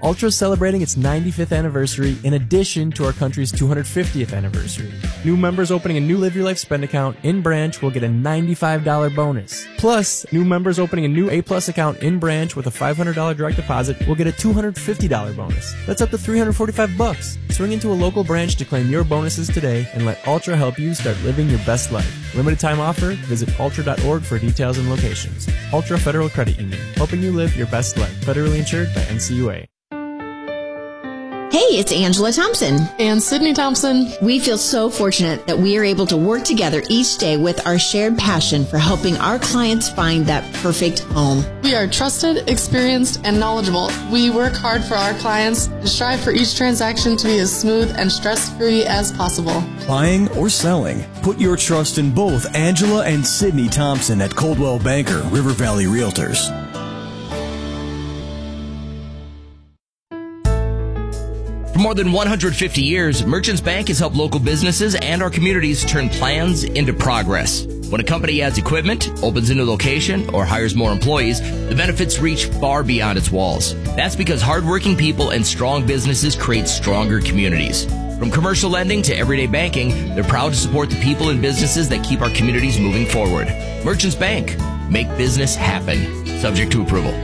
Ultra is celebrating its 95th anniversary in addition to our country's 250th anniversary. New members opening a new Live Your Life spend account in branch will get a $95 bonus. Plus, new members opening a new A-Plus account in branch with a $500 direct deposit will get a $250 bonus. That's up to $345. Swing into a local branch to claim your bonuses today and let Ultra help you start living your best life. Limited time offer. Visit ultra.org for details and locations. Ultra Federal Credit Union, helping you live your best life. Federally insured by NCUA. Hey, it's Angela Thompson. And Sydney Thompson. We feel so fortunate that we are able to work together each day with our shared passion for helping our clients find that perfect home. We are trusted, experienced, and knowledgeable. We work hard for our clients and strive for each transaction to be as smooth and stress-free as possible. Buying or selling, put your trust in both Angela and Sydney Thompson at Coldwell Banker, River Valley Realtors. For more than 150 years, Merchants Bank has helped local businesses and our communities turn plans into progress. When a company adds equipment, opens a new location, or hires more employees, the benefits reach far beyond its walls. That's because hardworking people and strong businesses create stronger communities. From commercial lending to everyday banking, they're proud to support the people and businesses that keep our communities moving forward. Merchants Bank. Make business happen. Subject to approval.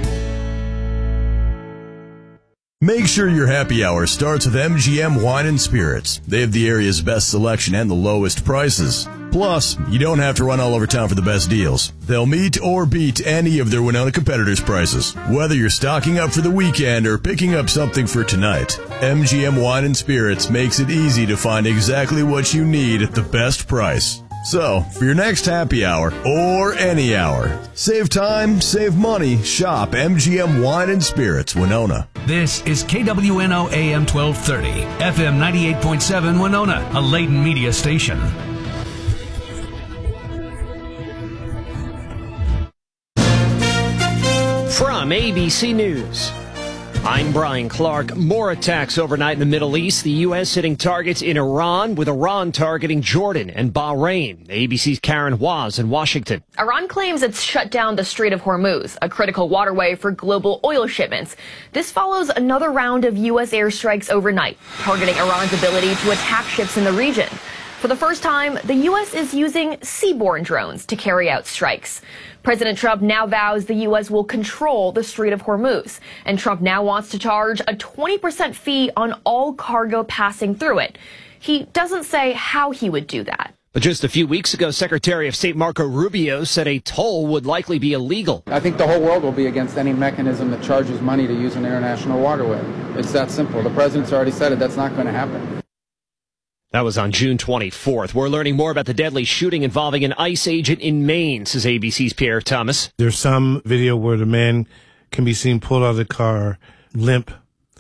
Make sure your happy hour starts with MGM Wine and Spirits. They have the area's best selection and the lowest prices. Plus, you don't have to run all over town for the best deals. They'll meet or beat any of their Winona competitors' prices. Whether you're stocking up for the weekend or picking up something for tonight, MGM Wine and Spirits makes it easy to find exactly what you need at the best price. So, for your next happy hour, or any hour, save time, save money, shop MGM Wine and Spirits, Winona. This is KWNO AM 1230, FM 98.7 Winona, a Layton media station. From ABC News, I'm Brian Clark. More attacks overnight in the Middle East. The U.S. hitting targets in Iran, with Iran targeting Jordan and Bahrain. ABC's Karen Waz in Washington. Iran claims it's shut down the Strait of Hormuz, a critical waterway for global oil shipments. This follows another round of U.S. airstrikes overnight, targeting Iran's ability to attack ships in the region. For the first time, the U.S. is using seaborne drones to carry out strikes. President Trump now vows the U.S. will control the Strait of Hormuz, and Trump now wants to charge a 20% fee on all cargo passing through it. He doesn't say how he would do that. But just a few weeks ago, Secretary of State Marco Rubio said a toll would likely be illegal. I think the whole world will be against any mechanism that charges money to use an international waterway. It's that simple. The president's already said it. That's not going to happen. That was on June 24th. We're learning more about the deadly shooting involving an ICE agent in Maine, says ABC's Pierre Thomas. There's some video where the man can be seen pulled out of the car, limp.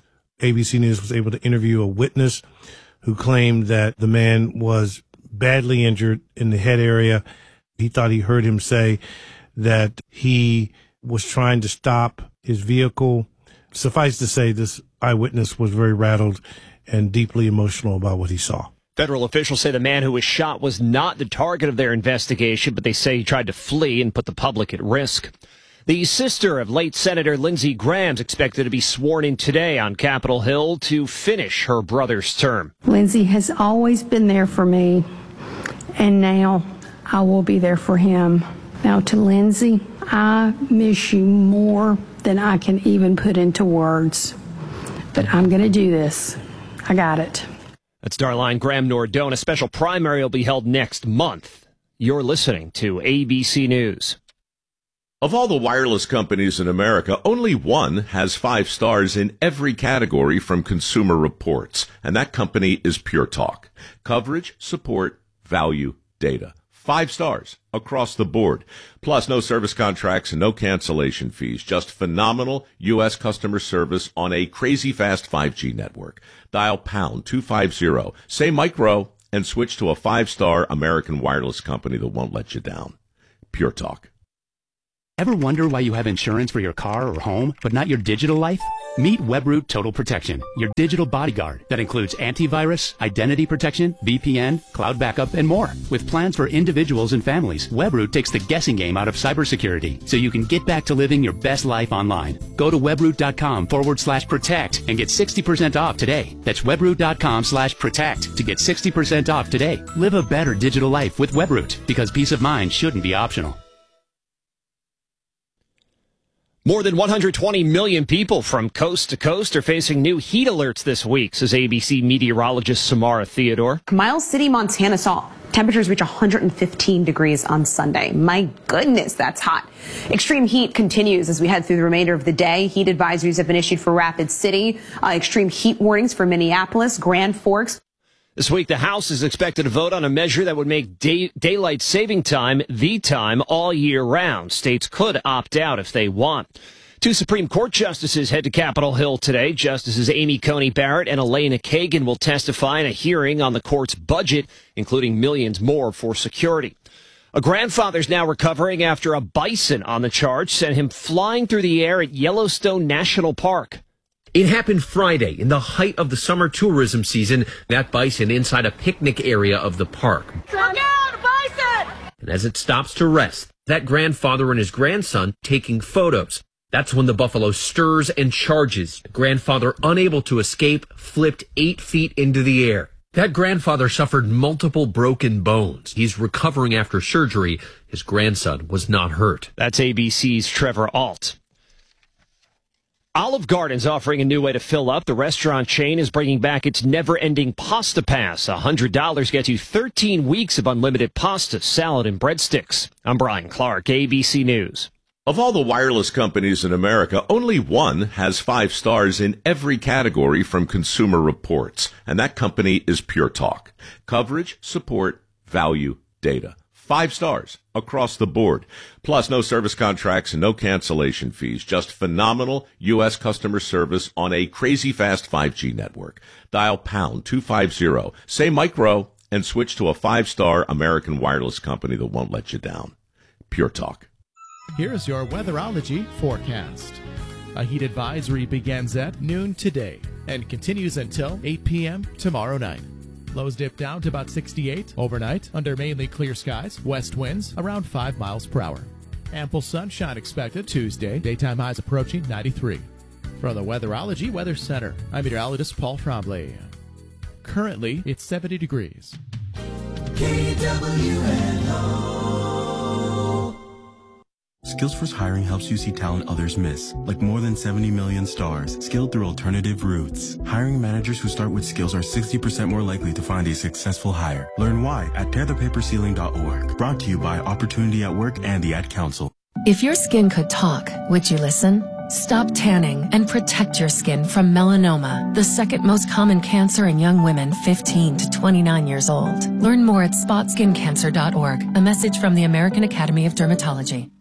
ABC News was able to interview a witness who claimed that the man was badly injured in the head area. He thought he heard him say that he was trying to stop his vehicle. Suffice to say, this eyewitness was very rattled and deeply emotional about what he saw. Federal officials say the man who was shot was not the target of their investigation, but they say he tried to flee and put the public at risk. The sister of late Senator Lindsey Graham is expected to be sworn in today on Capitol Hill to finish her brother's term. Lindsey has always been there for me, and now I will be there for him. Now to Lindsey, I miss you more than I can even put into words, but I'm going to do this. I got it. That's Darline Graham-Nordone. A special primary will be held next month. You're listening to ABC News. Of all the wireless companies in America, only one has 5 stars in every category from Consumer Reports, and that company is Pure Talk. Coverage, support, value, data. 5 stars across the board. Plus, no service contracts and no cancellation fees. Just phenomenal U.S. customer service on a crazy fast 5G network. Dial pound 250, say micro, and switch to a 5-star American wireless company that won't let you down. Pure Talk. Ever wonder why you have insurance for your car or home, but not your digital life? Meet Webroot Total Protection, your digital bodyguard that includes antivirus, identity protection, VPN, cloud backup, and more. With plans for individuals and families, Webroot takes the guessing game out of cybersecurity so you can get back to living your best life online. Go to webroot.com/protect and get 60% off today. That's webroot.com/protect to get 60% off today. Live a better digital life with Webroot, because peace of mind shouldn't be optional. More than 120 million people from coast to coast are facing new heat alerts this week, says ABC meteorologist Samara Theodore. Miles City, Montana saw temperatures reach 115 degrees on Sunday. My goodness, that's hot. Extreme heat continues as we head through the remainder of the day. Heat advisories have been issued for Rapid City, extreme heat warnings for Minneapolis, Grand Forks. This week, the House is expected to vote on a measure that would make daylight saving time the time all year round. States could opt out if they want. Two Supreme Court justices head to Capitol Hill today. Justices Amy Coney Barrett and Elena Kagan will testify in a hearing on the court's budget, including millions more for security. A grandfather's now recovering after a bison on the charge sent him flying through the air at Yellowstone National Park. It happened Friday in the height of the summer tourism season. That bison inside a picnic area of the park. Look out, bison! And as it stops to rest, that grandfather and his grandson taking photos. That's when the buffalo stirs and charges. The grandfather, unable to escape, flipped 8 feet into the air. That grandfather suffered multiple broken bones. He's recovering after surgery. His grandson was not hurt. That's ABC's Trevor Alt. Olive Garden's offering a new way to fill up. The restaurant chain is bringing back its never-ending pasta pass. $100 gets you 13 weeks of unlimited pasta, salad, and breadsticks. I'm Brian Clark, ABC News. Of all the wireless companies in America, only one has 5 stars in every category from Consumer Reports, and that company is Pure Talk. Coverage, support, value, data. 5 stars across the board. Plus, no service contracts and no cancellation fees. Just phenomenal U.S. customer service on a crazy fast 5G network. Dial pound 250, say micro, and switch to a 5-star American wireless company that won't let you down. Pure Talk. Here's your weatherology forecast. A heat advisory begins at noon today and continues until 8 p.m. tomorrow night. Lows dip down to about 68 overnight under mainly clear skies. West winds around 5 miles per hour. Ample sunshine expected Tuesday. Daytime highs approaching 93. From the Weatherology Weather Center, I'm meteorologist Paul Trombley. Currently, it's 70 degrees. Skillsforce Hiring helps you see talent others miss, like more than 70 million stars, skilled through alternative routes. Hiring managers who start with skills are 60% more likely to find a successful hire. Learn why at tearthepaperceiling.org. Brought to you by Opportunity at Work and the Ad Council. If your skin could talk, would you listen? Stop tanning and protect your skin from melanoma, the second most common cancer in young women 15 to 29 years old. Learn more at spotskincancer.org. A message from the American Academy of Dermatology.